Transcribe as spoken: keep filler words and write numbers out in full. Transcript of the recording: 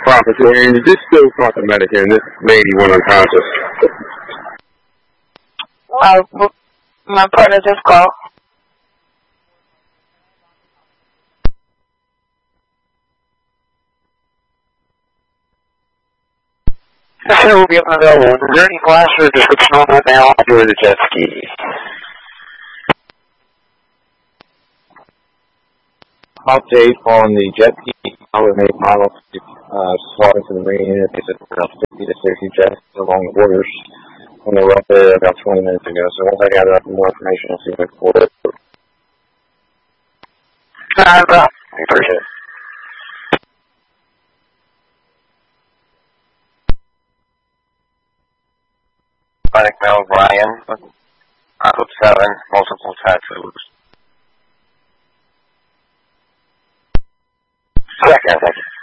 property, and this still symptomatic, and this lady went unconscious. Uh, my partner just called. The show will be available in the learning class for description on that now for the jet ski. Update on the jet ski power made model uh, swap into the marine unit. They said around fifty to sixty jets along the borders when they were up there about twenty minutes ago. So once I gather up more information, I'll see if I can pull it. Uh, well, I appreciate it. Clinic Mel Ryan, Outlook seven, multiple tattoos. Second, thank you.